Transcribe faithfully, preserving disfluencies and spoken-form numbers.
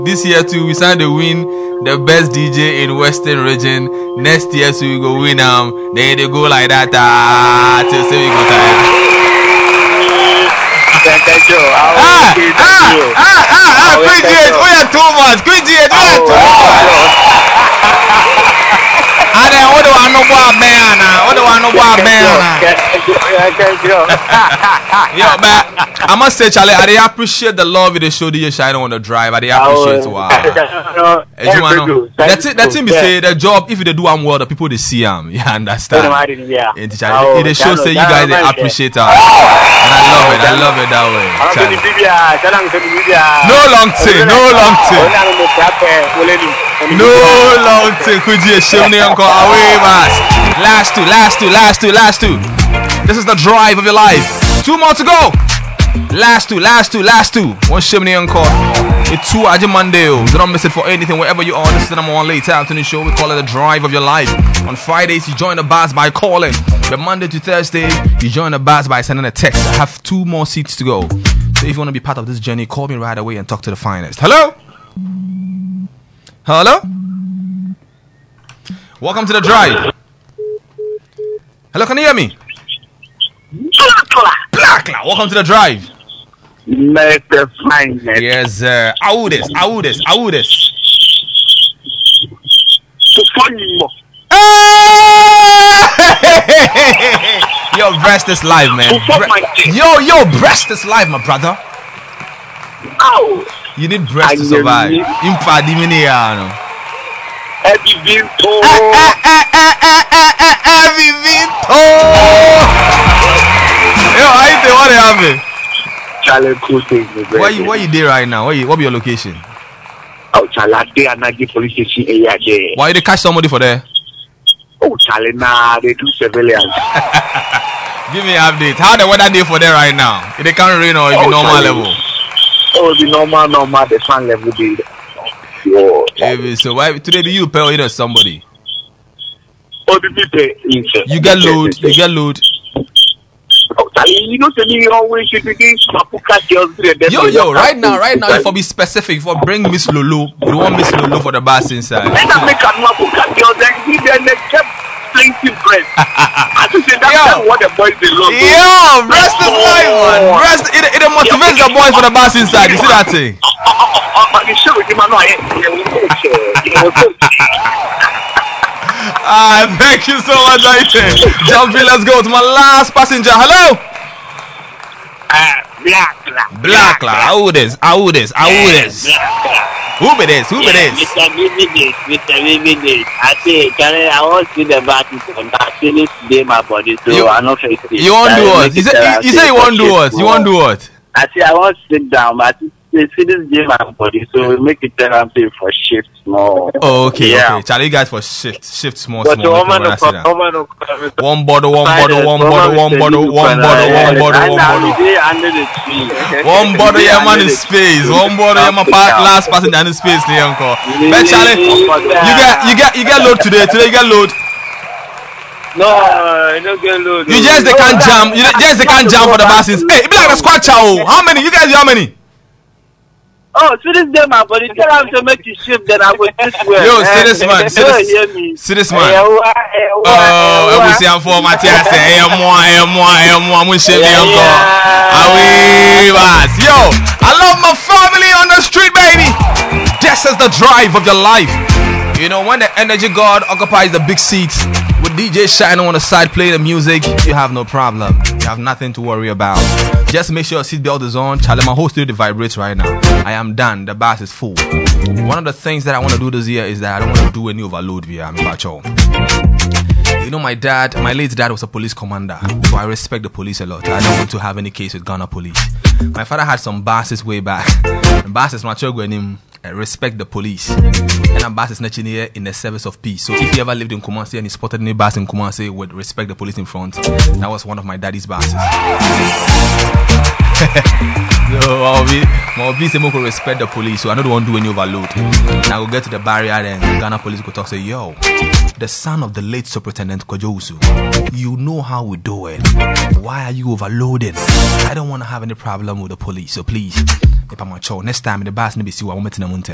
This year too, we signed to win the best D J in Western Region. Next year, so we go win them. Um, then they go like that. Ah, till say we go tired. Thank you. Ah, ah, ah, ah, ah, Queen G H, we are too much. Queen G H, we are too much. And then what do I know about man? What do I know about man? Yo, man, I must say, Charlie, I appreciate the love of the show. D J Shine on the drive. I appreciate it. Wow. That's it. That's it. Me say the job. If they do am well, the people they see am. You understand? And Charlie, it shows say you guys they appreciate us, and I love it. I love it that way. No long thing. No long thing. No long thing. Could you show me uncle away, mas? Last two. Last two. Last two. Last two. This is the drive of your life. Two more to go. Last two, last two, last two. One Shimney encore. It's two Aji Mondeo. Do not miss it for anything wherever you are. This is the number one late afternoon show. We call it the drive of your life. On Fridays, you join the bus by calling. But Monday to Thursday, you join the bus by sending a text. I have two more seats to go. So if you want to be part of this journey, call me right away and talk to the finest. Hello? Hello? Welcome to the drive. Hello, can you hear me? Blackla, welcome to the drive. Mister Finest. Yes, sir. Audis, Audis, Audis. Yo, breast is live, man. Bre- yo, yo, breast is live, my brother. Ow. You need breast to survive. Impadi miniano. Heavy Vinto. Heavy Vinto. Yo, how you doing? What they having? Charlie, cool thing. Where you, where you there right now? Where you, what be your location? Oh, Charlie, they are not the police station area there. Why they catch somebody for there? Oh, Charlie, nah, they do surveillance. Give me an update. How the weather day for there right now? If they can't rain or if oh, it's normal Charlie. Level? Oh, the normal, normal, the fan level day. Oh, hey, so why today be you pay or either somebody? Oh, the people. You get load. You get load. Oh, Charlie, you know, me always should be this. Yo, yo, right now, right now, if I be specific, if I bring Miss Lulu, we want Miss Lulu for the bus inside. And I make a Mapuka girls and give them the kept plenty bread. I just say that's what the boys they love. Yo, breast is live, man. Breast, it, it motivates the boys for the bus inside. You see that thing? Ah, thank you so much, Aite. Jumpy, let's go to my last passenger. Hello? Uh, Blackla. Blackla. How this? How this? How this? Who be this? Who be this? Mister Vivid, Mister Vivid. I say, can I, I want to see the back and actually today my body, so you, I know face it. You want to do what? You say you, you, say you want to do what? You want to do what? I say I want to sit down, but they see this day my body, so we make it tell I'm paying for shift small. Oh, okay, yeah. okay. Charlie, guys for shift, shift small, but small. One bottle, one bottle, one bottle, one bottle, one bottle, one bottle, one bottle, one bottle. One bottle, yeah, man, in space. One bottle, yeah, my last passenger in space, the uncle. But Charlie, you get, you get, you get load today. Today you get load. No, I don't get load. You just they can't jam. You just they can't jam for the buses. Hey, it be like a squad chow. How many? You guys, how many? Oh, see this day, my body. Tell him to make you shift, then I will this way. Yo, see this man. See this, see this man. Oh, I will see him for Matthias. Hey, moi, hey, moi, hey, moi. I'm going to shave the uncle. Yo, I love my family on the street, baby. This is the drive of your life. You know, when the energy god occupies the big seats with D J Shine on the side playing the music, you have no problem. You have nothing to worry about. Just make sure your seatbelt is on. Charlie, my whole studio vibrates right now. I am done. The bus is full. One of the things that I want to do this year is that I don't want to do any overload via Mipacho. You know, my dad, my late dad was a police commander, so I respect the police a lot. I don't want to have any case with Ghana police. My father had some buses way back. The buses, my children, Uh, respect the police. And a bus is not here in the service of peace. So if you ever lived in Kumasi and you spotted any bus in Kumasi with respect the police in front, that was one of my daddy's buses. So I'll be, I'll be saying to respect the police. So I don't want to do any overload. And I will get to the barrier and Ghana police will talk, say, yo, the son of the late Superintendent Kojo Usu, you know how we do it. Why are you overloading? I don't want to have any problem with the police. So please, if I'm a child, next time in the bus, maybe see what I'm